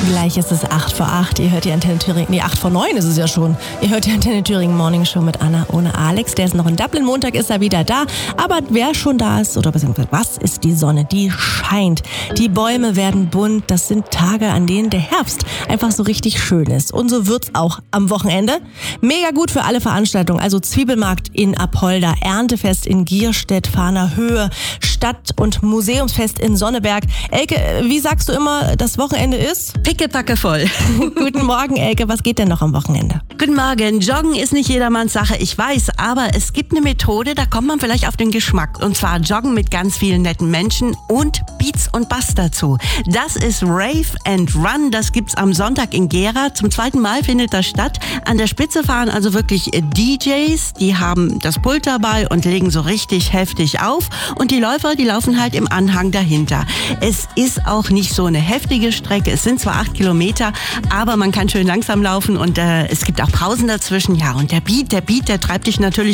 Gleich ist es 8 vor 8. Ihr hört die Antenne Thüringen. Nee, 8 vor 9 ist es ja schon. Ihr hört die Antenne Thüringen Morning Show mit Anna ohne Alex. Der ist noch in Dublin. Montag ist er wieder da. Aber wer schon da ist, oder beziehungsweise was ist die Sonne? Die scheint. Die Bäume werden bunt. Das sind Tage, an denen der Herbst einfach so richtig schön ist. Und so wird's auch am Wochenende. Mega gut für alle Veranstaltungen. Also Zwiebelmarkt in Apolda, Erntefest in Gierstedt, Fahner Höhe, Stadt- und Museumsfest in Sonneberg. Elke, wie sagst du immer, das Wochenende ist? Pickepacke voll. Guten Morgen, Elke. Was geht denn noch am Wochenende? Guten Morgen. Joggen ist nicht jedermanns Sache, ich weiß, aber es gibt eine Methode, da kommt man vielleicht auf den Geschmack. Und zwar Joggen mit ganz vielen netten Menschen und Beats und Bass dazu. Das ist Rave and Run. Das gibt's am Sonntag in Gera. Zum zweiten Mal findet das statt. An der Spitze fahren also wirklich DJs. Die haben das Pult dabei und legen so richtig heftig auf. Und die Läufer, die laufen halt im Anhang dahinter. Es ist auch nicht so eine heftige Strecke. Es sind zwar 8 Kilometer, aber man kann schön langsam laufen und es gibt auch Pausen dazwischen. Ja, und der Beat, der treibt dich natürlich